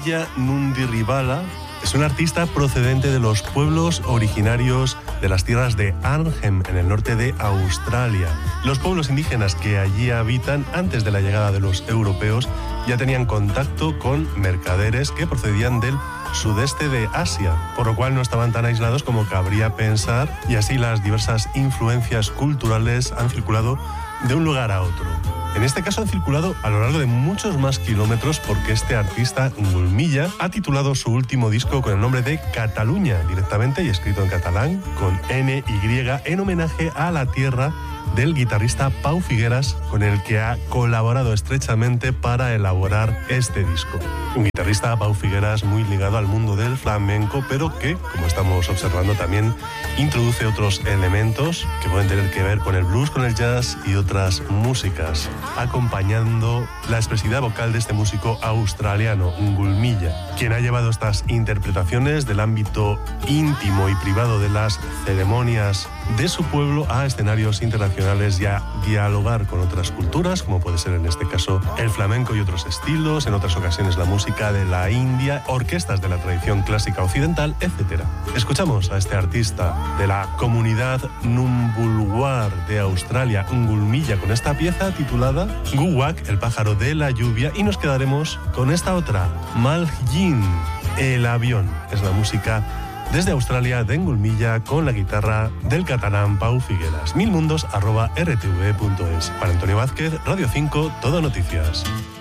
Ngulmilla Nundirribala es un artista procedente de los pueblos originarios de las tierras de Arnhem, en el norte de Australia. Los pueblos indígenas que allí habitan antes de la llegada de los europeos ya tenían contacto con mercaderes que procedían del sudeste de Asia, por lo cual no estaban tan aislados como cabría pensar, y así las diversas influencias culturales han circulado de un lugar a otro. En este caso han circulado a lo largo de muchos más kilómetros, porque este artista, Ngulmilla, ha titulado su último disco con el nombre de Cataluña, directamente, y escrito en catalán, con NY, en homenaje a la tierra del guitarrista Pau Figueras, con el que ha colaborado estrechamente para elaborar este disco. Un guitarrista, Pau Figueras, muy ligado al mundo del flamenco, pero que, como estamos observando, también introduce otros elementos que pueden tener que ver con el blues, con el jazz y otras músicas, acompañando la expresividad vocal de este músico australiano, Ngulmilla, quien ha llevado estas interpretaciones del ámbito íntimo y privado de las ceremonias de su pueblo a escenarios internacionales y a dialogar con otras culturas, como puede ser en este caso el flamenco y otros estilos, en otras ocasiones la música de la India, orquestas de la tradición clásica occidental, etc. Escuchamos a este artista de la comunidad Numbulwar de Australia, Ngulmilla, con esta pieza titulada Guwak, el pájaro de la lluvia, y nos quedaremos con esta otra, Maljin, el avión. Es la música desde Australia de Ngulmilla con la guitarra del catalán Pau Figueras. milmundos@rtv.es. Para Antonio Vázquez, Radio 5, Todo Noticias.